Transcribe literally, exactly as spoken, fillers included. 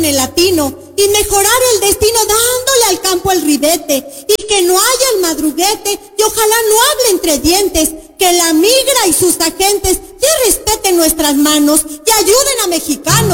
el latino y mejorar el destino dándole al campo el ribete y que no haya el madruguete y ojalá no hable entre dientes, que la migra y sus agentes ya respeten nuestras manos y ayuden a mexicanos.